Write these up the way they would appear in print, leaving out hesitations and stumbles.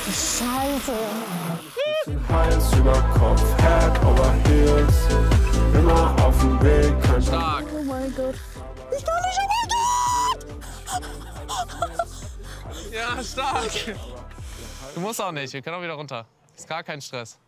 Scheiße. Hals über Kopf, Head over Heels. Immer auf dem Weg, kein Stark. Oh mein Gott. Ich kann nicht, oh mein Gott! Ja, stark. Du musst auch nicht, wir können auch wieder runter. Ist gar kein Stress.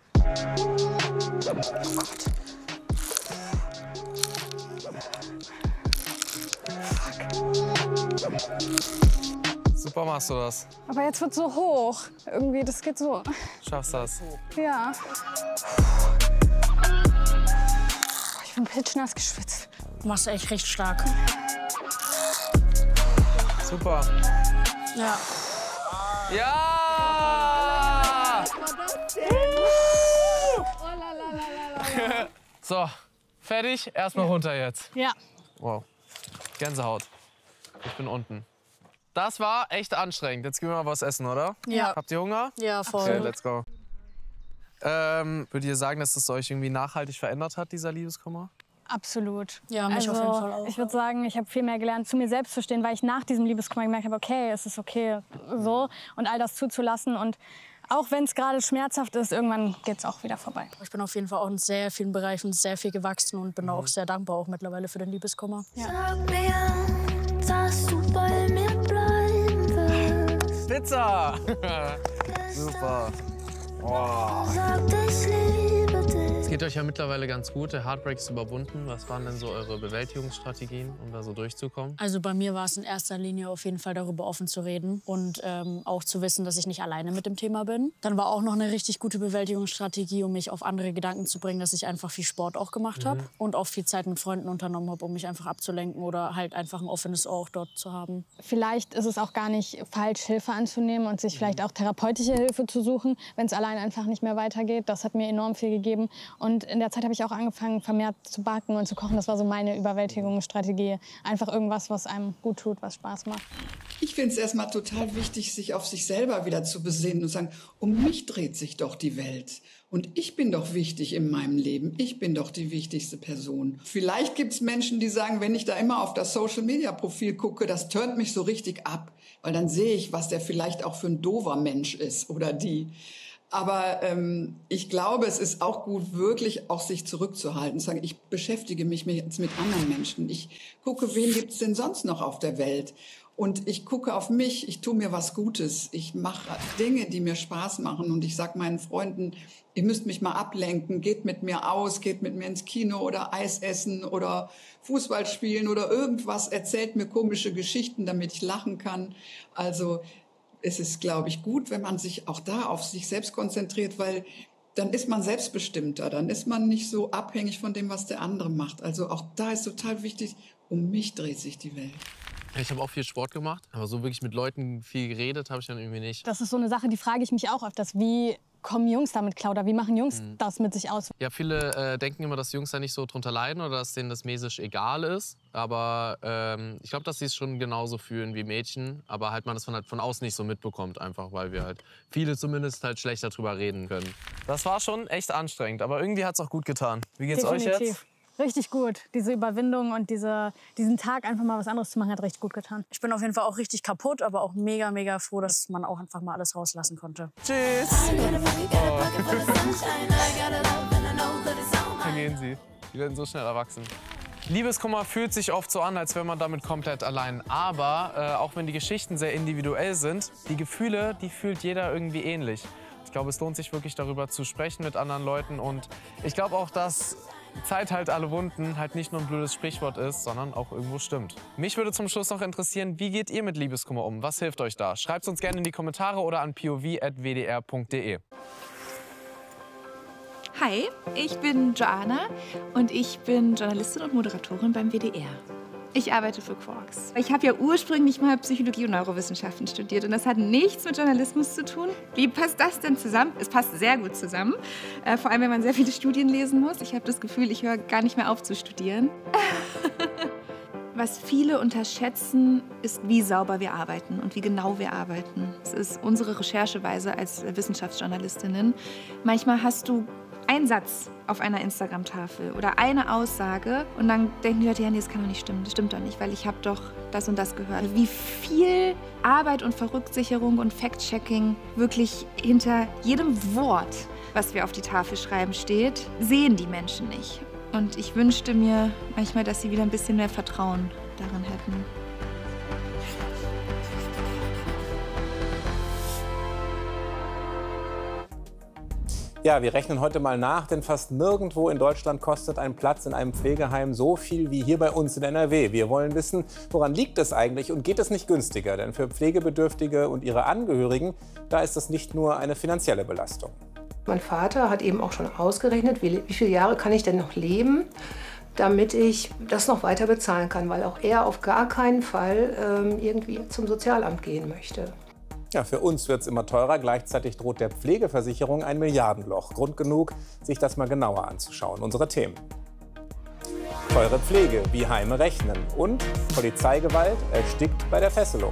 Super machst du das. Aber jetzt wird so hoch. Irgendwie, das geht so. Schaffst das. Ja. Ich bin pitschnass geschwitzt. Du machst echt recht stark. Super. Ja. Ja! So, fertig? Erstmal runter jetzt. Ja. Wow. Gänsehaut. Ich bin unten. Das war echt anstrengend. Jetzt gehen wir mal was essen, oder? Ja. Habt ihr Hunger? Ja, voll. Okay, let's go. Würdet ihr sagen, dass das euch irgendwie nachhaltig verändert hat, dieser Liebeskummer? Absolut. Ja, mich auf jeden Fall auch. Ich würde sagen, ich habe viel mehr gelernt, zu mir selbst zu stehen, weil ich nach diesem Liebeskummer gemerkt habe, okay, es ist okay so und all das zuzulassen. Und auch wenn es gerade schmerzhaft ist, irgendwann geht es auch wieder vorbei. Ich bin auf jeden Fall auch in sehr vielen Bereichen sehr viel gewachsen und bin auch sehr dankbar auch mittlerweile für den Liebeskummer. Ja. Sag mir, dass du bei mir bleiben willst. Pizza! Super. Oh. Sag, ich liebe dich. Es geht euch ja mittlerweile ganz gut. Der Heartbreak ist überwunden. Was waren denn so eure Bewältigungsstrategien, um da so durchzukommen? Also bei mir war es in erster Linie auf jeden Fall darüber offen zu reden und auch zu wissen, dass ich nicht alleine mit dem Thema bin. Dann war auch noch eine richtig gute Bewältigungsstrategie, um mich auf andere Gedanken zu bringen, dass ich einfach viel Sport auch gemacht habe und auch viel Zeit mit Freunden unternommen habe, um mich einfach abzulenken oder halt einfach ein offenes Ohr auch dort zu haben. Vielleicht ist es auch gar nicht falsch, Hilfe anzunehmen und sich vielleicht auch therapeutische Hilfe zu suchen, wenn es allein einfach nicht mehr weitergeht. Das hat mir enorm viel gegeben. Und in der Zeit habe ich auch angefangen, vermehrt zu backen und zu kochen. Das war so meine Überwältigungsstrategie. Einfach irgendwas, was einem gut tut, was Spaß macht. Ich finde es erstmal total wichtig, sich auf sich selber wieder zu besinnen und sagen, um mich dreht sich doch die Welt. Und ich bin doch wichtig in meinem Leben. Ich bin doch die wichtigste Person. Vielleicht gibt es Menschen, die sagen, wenn ich da immer auf das Social-Media-Profil gucke, das turnt mich so richtig ab. Weil dann sehe ich, was der vielleicht auch für ein doofer Mensch ist oder die. Aber ich glaube, es ist auch gut, wirklich auch sich zurückzuhalten. Sagen, ich beschäftige mich jetzt mit anderen Menschen. Ich gucke, wen gibt's denn sonst noch auf der Welt? Und ich gucke auf mich, ich tue mir was Gutes. Ich mache Dinge, die mir Spaß machen. Und ich sage meinen Freunden, ihr müsst mich mal ablenken. Geht mit mir aus, geht mit mir ins Kino oder Eis essen oder Fußball spielen oder irgendwas. Erzählt mir komische Geschichten, damit ich lachen kann. Also es ist, glaube ich, gut, wenn man sich auch da auf sich selbst konzentriert, weil dann ist man selbstbestimmter, dann ist man nicht so abhängig von dem, was der andere macht. Also auch da ist total wichtig, um mich dreht sich die Welt. Ich habe auch viel Sport gemacht, aber so wirklich mit Leuten viel geredet habe ich dann irgendwie nicht. Das ist so eine Sache, die frage ich mich auch öfters. Wie kommen Jungs damit klar oder wie machen Jungs das mit sich aus? Ja, viele denken immer, dass Jungs da nicht so drunter leiden oder dass denen das mäßig egal ist. Aber ich glaube, dass sie es schon genauso fühlen wie Mädchen. Aber halt man das von außen nicht so mitbekommt, einfach weil wir halt viele zumindest halt schlechter drüber reden können. Das war schon echt anstrengend, aber irgendwie hat es auch gut getan. Wie geht's euch jetzt? Richtig gut. Diese Überwindung und diesen Tag einfach mal was anderes zu machen, hat richtig gut getan. Ich bin auf jeden Fall auch richtig kaputt, aber auch mega, mega froh, dass man auch einfach mal alles rauslassen konnte. Tschüss! Da gehen sie. Die werden so schnell erwachsen. Liebeskummer fühlt sich oft so an, als wäre man damit komplett allein. Aber auch wenn die Geschichten sehr individuell sind, die Gefühle, die fühlt jeder irgendwie ähnlich. Ich glaube, es lohnt sich wirklich darüber zu sprechen mit anderen Leuten. Und ich glaube auch, dass Zeit heilt alle Wunden halt nicht nur ein blödes Sprichwort ist, sondern auch irgendwo stimmt. Mich würde zum Schluss noch interessieren, wie geht ihr mit Liebeskummer um? Was hilft euch da? Schreibt es uns gerne in die Kommentare oder an pov@wdr.de. Hi, ich bin Joanna und ich bin Journalistin und Moderatorin beim WDR. Ich arbeite für Quarks. Ich habe ja ursprünglich mal Psychologie und Neurowissenschaften studiert und das hat nichts mit Journalismus zu tun. Wie passt das denn zusammen? Es passt sehr gut zusammen, vor allem wenn man sehr viele Studien lesen muss. Ich habe das Gefühl, ich höre gar nicht mehr auf zu studieren. Was viele unterschätzen, ist, wie sauber wir arbeiten und wie genau wir arbeiten. Das ist unsere Rechercheweise als Wissenschaftsjournalistinnen. Manchmal hast du ein Satz auf einer Instagram-Tafel oder eine Aussage und dann denken die Leute, ja, nee, das kann doch nicht stimmen, das stimmt doch nicht, weil ich habe doch das und das gehört. Wie viel Arbeit und Verrücksicherung und Fact-Checking wirklich hinter jedem Wort, was wir auf die Tafel schreiben, steht, sehen die Menschen nicht. Und ich wünschte mir manchmal, dass sie wieder ein bisschen mehr Vertrauen darin hätten. Ja, wir rechnen heute mal nach, denn fast nirgendwo in Deutschland kostet ein Platz in einem Pflegeheim so viel wie hier bei uns in NRW. Wir wollen wissen, woran liegt es eigentlich und geht es nicht günstiger? Denn für Pflegebedürftige und ihre Angehörigen, da ist es nicht nur eine finanzielle Belastung. Mein Vater hat eben auch schon ausgerechnet, wie viele Jahre kann ich denn noch leben, damit ich das noch weiter bezahlen kann, weil auch er auf gar keinen Fall irgendwie zum Sozialamt gehen möchte. Ja, für uns wird es immer teurer. Gleichzeitig droht der Pflegeversicherung ein Milliardenloch. Grund genug, sich das mal genauer anzuschauen. Unsere Themen: teure Pflege, wie Heime rechnen und Polizeigewalt erstickt bei der Fesselung.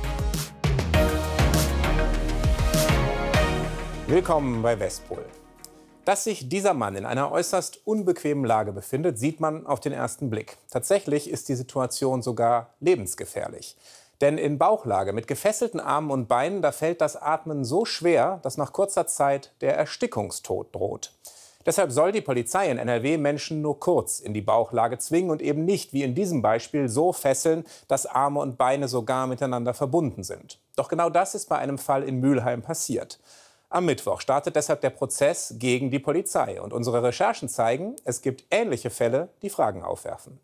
Willkommen bei Westpol. Dass sich dieser Mann in einer äußerst unbequemen Lage befindet, sieht man auf den ersten Blick. Tatsächlich ist die Situation sogar lebensgefährlich. Denn in Bauchlage mit gefesselten Armen und Beinen, da fällt das Atmen so schwer, dass nach kurzer Zeit der Erstickungstod droht. Deshalb soll die Polizei in NRW Menschen nur kurz in die Bauchlage zwingen und eben nicht, wie in diesem Beispiel, so fesseln, dass Arme und Beine sogar miteinander verbunden sind. Doch genau das ist bei einem Fall in Mülheim passiert. Am Mittwoch startet deshalb der Prozess gegen die Polizei. Und unsere Recherchen zeigen, es gibt ähnliche Fälle, die Fragen aufwerfen.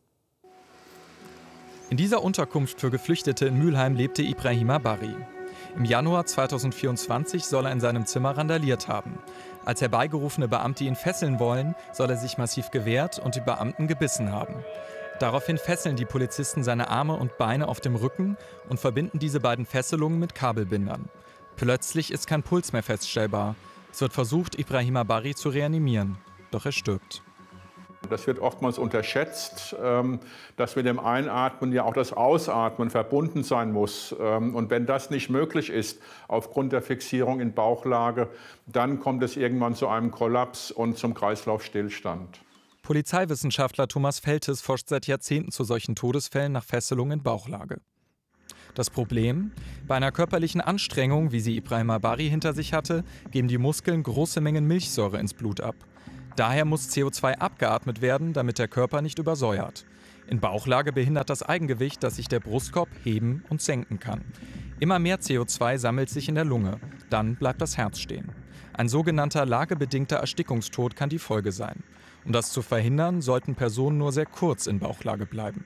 In dieser Unterkunft für Geflüchtete in Mülheim lebte Ibrahima Barry. Im Januar 2024 soll er in seinem Zimmer randaliert haben. Als herbeigerufene Beamte ihn fesseln wollen, soll er sich massiv gewehrt und die Beamten gebissen haben. Daraufhin fesseln die Polizisten seine Arme und Beine auf dem Rücken und verbinden diese beiden Fesselungen mit Kabelbindern. Plötzlich ist kein Puls mehr feststellbar. Es wird versucht, Ibrahima Barry zu reanimieren, doch er stirbt. Das wird oftmals unterschätzt, dass mit dem Einatmen ja auch das Ausatmen verbunden sein muss. Und wenn das nicht möglich ist, aufgrund der Fixierung in Bauchlage, dann kommt es irgendwann zu einem Kollaps und zum Kreislaufstillstand. Polizeiwissenschaftler Thomas Feltes forscht seit Jahrzehnten zu solchen Todesfällen nach Fesselung in Bauchlage. Das Problem? Bei einer körperlichen Anstrengung, wie sie Ibrahima Barry hinter sich hatte, geben die Muskeln große Mengen Milchsäure ins Blut ab. Daher muss CO2 abgeatmet werden, damit der Körper nicht übersäuert. In Bauchlage behindert das Eigengewicht, dass sich der Brustkorb heben und senken kann. Immer mehr CO2 sammelt sich in der Lunge, dann bleibt das Herz stehen. Ein sogenannter lagebedingter Erstickungstod kann die Folge sein. Um das zu verhindern, sollten Personen nur sehr kurz in Bauchlage bleiben.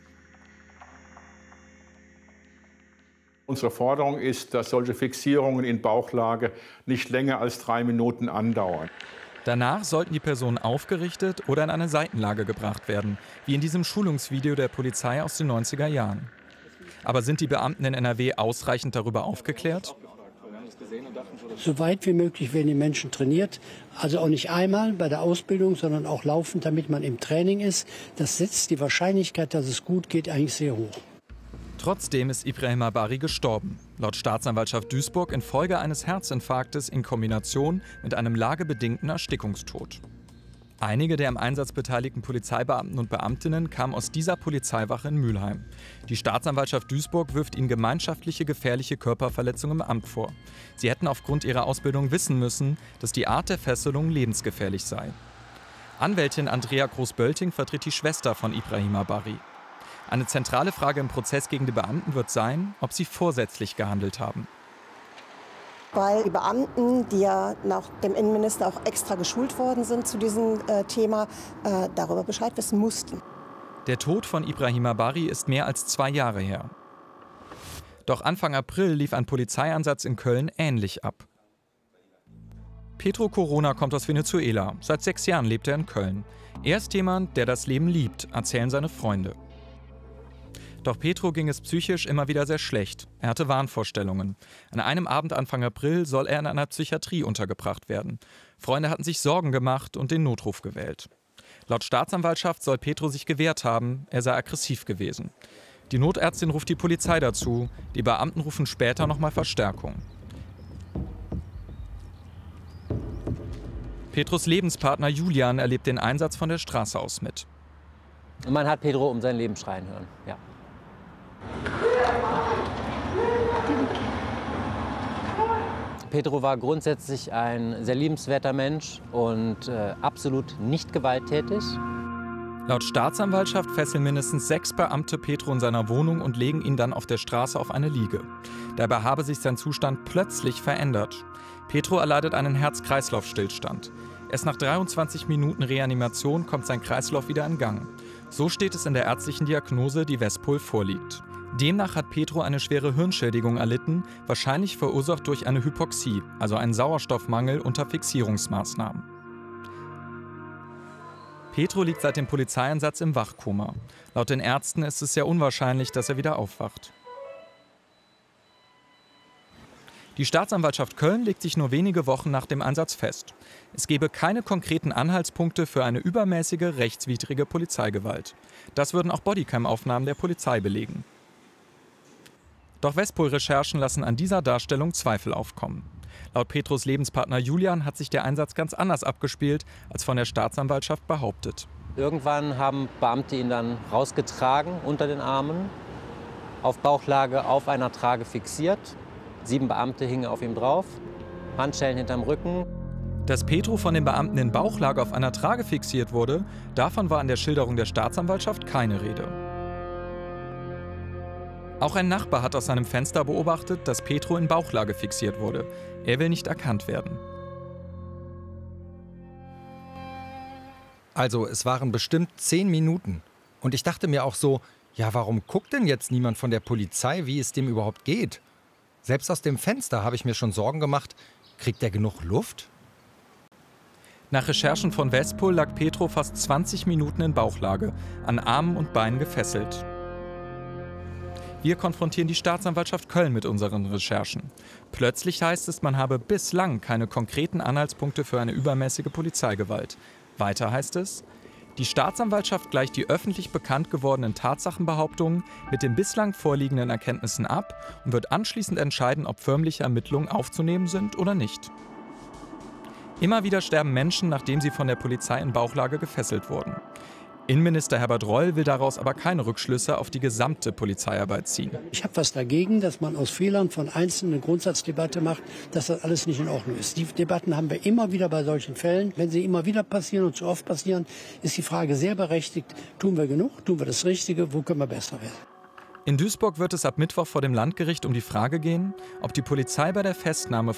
Unsere Forderung ist, dass solche Fixierungen in Bauchlage nicht länger als 3 Minuten andauern. Danach sollten die Personen aufgerichtet oder in eine Seitenlage gebracht werden, wie in diesem Schulungsvideo der Polizei aus den 90er Jahren. Aber sind die Beamten in NRW ausreichend darüber aufgeklärt? So weit wie möglich werden die Menschen trainiert. Also auch nicht einmal bei der Ausbildung, sondern auch laufend, damit man im Training ist. Das setzt die Wahrscheinlichkeit, dass es gut geht, eigentlich sehr hoch. Trotzdem ist Ibrahima Barry gestorben. Laut Staatsanwaltschaft Duisburg infolge eines Herzinfarktes in Kombination mit einem lagebedingten Erstickungstod. Einige der im Einsatz beteiligten Polizeibeamten und Beamtinnen kamen aus dieser Polizeiwache in Mülheim. Die Staatsanwaltschaft Duisburg wirft ihnen gemeinschaftliche gefährliche Körperverletzung im Amt vor. Sie hätten aufgrund ihrer Ausbildung wissen müssen, dass die Art der Fesselung lebensgefährlich sei. Anwältin Andrea Groß-Bölting vertritt die Schwester von Ibrahima Barry. Eine zentrale Frage im Prozess gegen die Beamten wird sein, ob sie vorsätzlich gehandelt haben. Weil die Beamten, die ja nach dem Innenminister auch extra geschult worden sind zu diesem Thema, darüber Bescheid wissen mussten. Der Tod von Ibrahima Barry ist mehr als 2 Jahre her. Doch Anfang April lief ein Polizeieinsatz in Köln ähnlich ab. Petro Corona kommt aus Venezuela. Seit 6 Jahren lebt er in Köln. Er ist jemand, der das Leben liebt, erzählen seine Freunde. Doch Petro ging es psychisch immer wieder sehr schlecht. Er hatte Wahnvorstellungen. An einem Abend Anfang April soll er in einer Psychiatrie untergebracht werden. Freunde hatten sich Sorgen gemacht und den Notruf gewählt. Laut Staatsanwaltschaft soll Petro sich gewehrt haben, er sei aggressiv gewesen. Die Notärztin ruft die Polizei dazu, die Beamten rufen später nochmal Verstärkung. Petros Lebenspartner Julian erlebt den Einsatz von der Straße aus mit. Man hat Pedro um sein Leben schreien hören, ja. Pedro war grundsätzlich ein sehr liebenswerter Mensch und absolut nicht gewalttätig. Laut Staatsanwaltschaft fesseln mindestens 6 Beamte Pedro in seiner Wohnung und legen ihn dann auf der Straße auf eine Liege. Dabei habe sich sein Zustand plötzlich verändert. Pedro erleidet einen Herz-Kreislauf-Stillstand. Erst nach 23 Minuten Reanimation kommt sein Kreislauf wieder in Gang. So steht es in der ärztlichen Diagnose, die Vespol vorliegt. Demnach hat Pedro eine schwere Hirnschädigung erlitten, wahrscheinlich verursacht durch eine Hypoxie, also einen Sauerstoffmangel unter Fixierungsmaßnahmen. Pedro liegt seit dem Polizeieinsatz im Wachkoma. Laut den Ärzten ist es sehr unwahrscheinlich, dass er wieder aufwacht. Die Staatsanwaltschaft Köln legt sich nur wenige Wochen nach dem Einsatz fest. Es gebe keine konkreten Anhaltspunkte für eine übermäßige, rechtswidrige Polizeigewalt. Das würden auch Bodycam-Aufnahmen der Polizei belegen. Doch Vespol-Recherchen lassen an dieser Darstellung Zweifel aufkommen. Laut Petros Lebenspartner Julian hat sich der Einsatz ganz anders abgespielt, als von der Staatsanwaltschaft behauptet. Irgendwann haben Beamte ihn dann rausgetragen unter den Armen, auf Bauchlage auf einer Trage fixiert. 7 Beamte hingen auf ihm drauf, Handschellen hinterm Rücken. Dass Pedro von den Beamten in Bauchlage auf einer Trage fixiert wurde, davon war in der Schilderung der Staatsanwaltschaft keine Rede. Auch ein Nachbar hat aus seinem Fenster beobachtet, dass Pedro in Bauchlage fixiert wurde. Er will nicht erkannt werden. Also, es waren bestimmt 10 Minuten. Und ich dachte mir auch so, ja, warum guckt denn jetzt niemand von der Polizei, wie es dem überhaupt geht? Selbst aus dem Fenster habe ich mir schon Sorgen gemacht, kriegt er genug Luft? Nach Recherchen von Vespol lag Pedro fast 20 Minuten in Bauchlage, an Armen und Beinen gefesselt. Wir konfrontieren die Staatsanwaltschaft Köln mit unseren Recherchen. Plötzlich heißt es, man habe bislang keine konkreten Anhaltspunkte für eine übermäßige Polizeigewalt. Weiter heißt es, die Staatsanwaltschaft gleicht die öffentlich bekannt gewordenen Tatsachenbehauptungen mit den bislang vorliegenden Erkenntnissen ab und wird anschließend entscheiden, ob förmliche Ermittlungen aufzunehmen sind oder nicht. Immer wieder sterben Menschen, nachdem sie von der Polizei in Bauchlage gefesselt wurden. Innenminister Herbert Reul will daraus aber keine Rückschlüsse auf die gesamte Polizeiarbeit ziehen. Ich habe was dagegen, dass man aus Fehlern von Einzelnen eine Grundsatzdebatte macht, dass das alles nicht in Ordnung ist. Die Debatten haben wir immer wieder bei solchen Fällen. Wenn sie immer wieder passieren und zu oft passieren, ist die Frage sehr berechtigt, tun wir genug, tun wir das Richtige, wo können wir besser werden? In Duisburg wird es ab Mittwoch vor dem Landgericht um die Frage gehen, ob die Polizei bei der Festnahme